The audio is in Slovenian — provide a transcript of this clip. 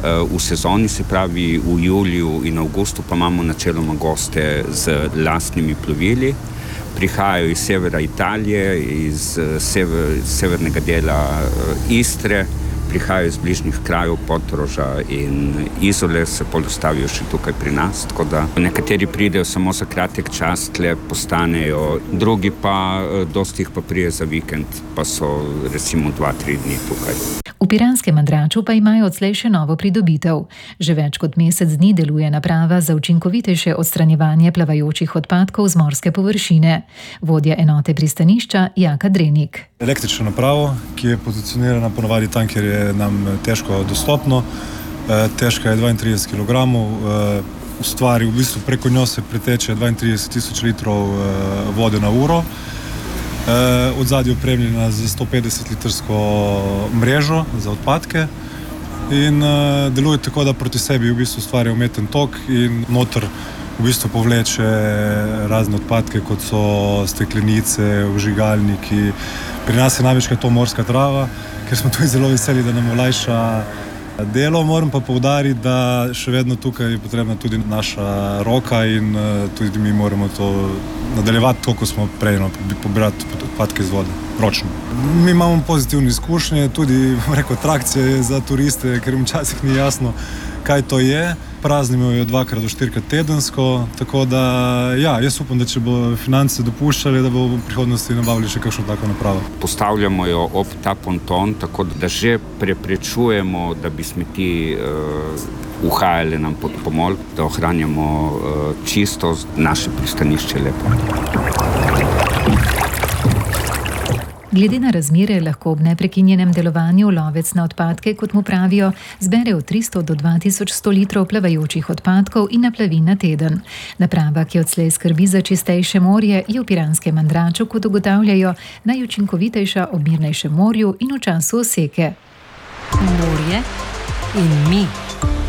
v sezoni, se pravi v juliju in avgustu, pa imamo načeloma goste z lastnimi plovili. Prihajajo iz severa Italije, iz severnega dela Istre, prihajajo iz bližnjih krajev, Portoroža in Izole, se postavijo še tukaj pri nas. Tako da nekateri pridejo samo za kratek čas, tle postanejo, drugi pa, dosti jih pa prije za vikend, pa so recimo 2-3 dni tukaj. V Piranskem Mandraču pa imajo odslej še novo pridobitev. Že več kot mesec dni deluje naprava za učinkovitejše odstranjevanje plavajočih odpadkov z morske površine. Vodja enote pristanišča Jaka Drenik. Električno napravo, ki je pozicionirana ponavadi tam, kjer je nam težko dostopno. Težka je 32 kg, ustvari v bistvu preko njo se priteče 32.000 litrov vode na uro. Od zadnje opremljena z 150 litrsko mrežo za odpadke in deluje tako, da proti sebi v bistvu ustvarja umeten tok in noter v bistvu povleče razne odpadke, kot so steklenice, vžigalniki. Pri nas je največkrat to morska trava, ker smo tudi zelo veseli, da nam olajša delo. Moram pa poudariti, da še vedno tukaj je potrebna tudi naša roka in tudi mi moramo to nadaljevati, tako kot smo prej, pobirati odpadke z vode, ročno. Mi imamo pozitivne izkušnje, tudi atrakcije za turiste, ker jim včasih ni jasno, kaj to je. Praznimo jo 2 do 4 tedensko, tako da ja, jaz upam, da če bo finance dopuščali, da bo v prihodnosti nabavili še kakšno tako napravo. Postavljamo jo ob ta ponton, tako da že preprečujemo, da bi smeti uhajale nam pod pomol, da ohranjamo čisto naše pristanišče lepo. Glede na razmere lahko ob neprekinjenem delovanju lovec na odpadke, kot mu pravijo, zbere od 300 do 2100 litrov plavajočih odpadkov in naplavi na teden. Naprava, ki odslej skrbi za čistejše morje, je v Piranskem Mandraču, kot ugotavljajo, najučinkovitejša ob mirnejšem morju in v času oseke. Morje in mi.